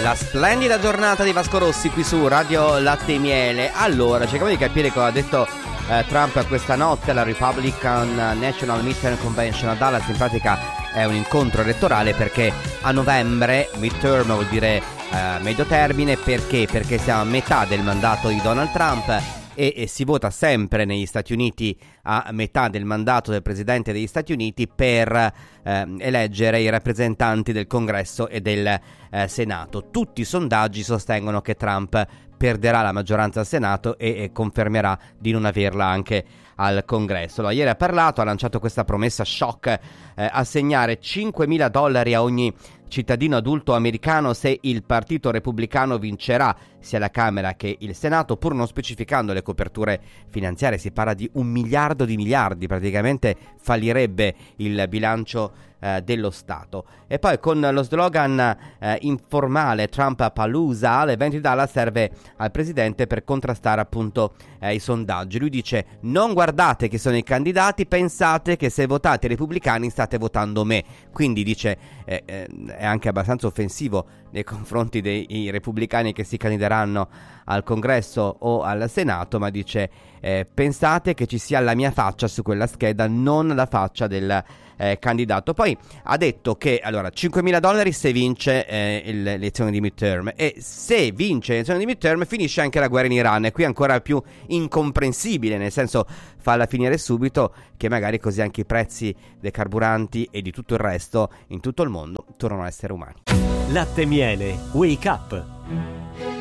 La splendida giornata di Vasco Rossi qui su Radio Latte e Miele. Allora, cerchiamo di capire cosa ha detto Trump questa notte alla Republican National Midterm Convention a Dallas. In pratica è un incontro elettorale perché a novembre, midterm vuol dire medio termine, perché? Perché siamo a metà del mandato di Donald Trump e si vota sempre negli Stati Uniti a metà del mandato del Presidente degli Stati Uniti per eleggere i rappresentanti del Congresso e del Senato. Tutti i sondaggi sostengono che Trump perderà la maggioranza al Senato e confermerà di non averla anche al Congresso. Allora, ieri ha parlato, ha lanciato questa promessa shock, assegnare $5.000 a ogni cittadino adulto americano se il Partito Repubblicano vincerà sia la Camera che il Senato, pur non specificando le coperture finanziarie. Si parla di $1 miliardo di miliardi, praticamente fallirebbe il bilancio dello Stato. E poi con lo slogan informale Trump Palooza, l'evento di Dallas serve al presidente per contrastare appunto i sondaggi. Lui dice: non guardate chi sono i candidati, pensate che se votate i repubblicani state votando me. Quindi dice è anche abbastanza offensivo nei confronti dei repubblicani che si candideranno al Congresso o al Senato, ma dice pensate che ci sia la mia faccia su quella scheda, non la faccia del candidato. Poi ha detto che allora $5.000 se vince le elezioni di midterm, e se vince le elezioni di midterm finisce anche la guerra in Iran, e qui è ancora più incomprensibile, nel senso falla finire subito, che magari così anche i prezzi dei carburanti e di tutto il resto in tutto il mondo tornano a essere umani. Latte e Miele, Wake Up.